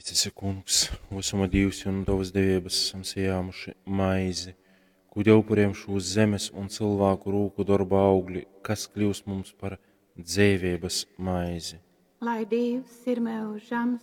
Teicis, kungs, mūsuma Dievs un tavas dievības esam sajāmuši maizi, kuģa upuriem šūs zemes un cilvēku rūku darba augļi, kas kļūs mums par dzīvības maizi. Lai Dievs ir mūžams